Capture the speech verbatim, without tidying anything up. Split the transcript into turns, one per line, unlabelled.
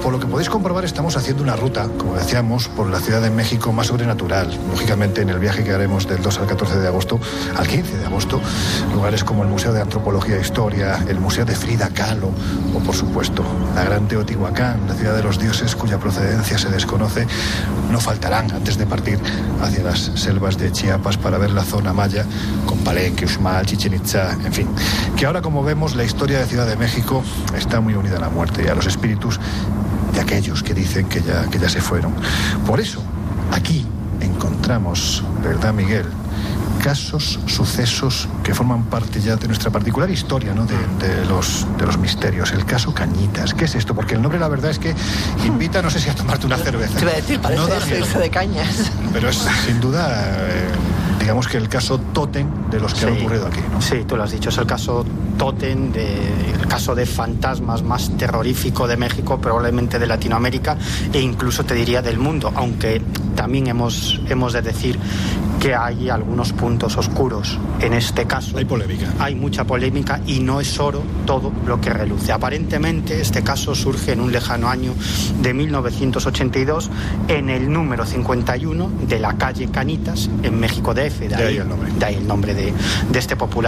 por lo que podéis comprobar, estamos haciendo una ruta, como decíamos, por la Ciudad de México más sobrenatural. Lógicamente, en el viaje que haremos del dos al catorce de agosto, al quince de agosto, lugares como el Museo de Antropología e Historia, el Museo de Frida Kahlo, o por supuesto, la Gran Teotihuacán, la ciudad de los dioses cuya procedencia se desconoce, no faltarán antes de partir hacia las selvas de Chiapas para ver la zona maya, con Palenque, Uxmal, Chichén Itzá, en fin. Que ahora, como vemos, la historia de Ciudad de México está muy unida a la muerte y a los espíritus de aquellos que dicen que ya, que ya se fueron. Por eso, aquí encontramos, ¿verdad, Miguel?, casos, sucesos que forman parte ya de nuestra particular historia, ¿no? De, de, los, de los misterios. El caso Cañitas. ¿Qué es esto? Porque el nombre, la verdad, es que invita, no sé si a tomarte una cerveza.
Te iba a decir, parece
no
irse de cañas.
Pero es, sin duda, eh, digamos que el caso tótem de los que sí, han ocurrido aquí, ¿no?
Sí, tú lo has dicho, es el caso tótem, de, el caso de fantasmas más terrorífico de México, probablemente de Latinoamérica e incluso te diría del mundo, aunque también hemos, hemos de decir que hay algunos puntos oscuros en este caso.
Hay polémica.
Hay mucha polémica y no es oro todo lo que reluce. Aparentemente este caso surge en un lejano año de mil novecientos ochenta y dos en el número cincuenta y uno de la calle Cañitas en México D F. De,
de ahí, ahí el nombre.
De ahí el nombre de, de este popular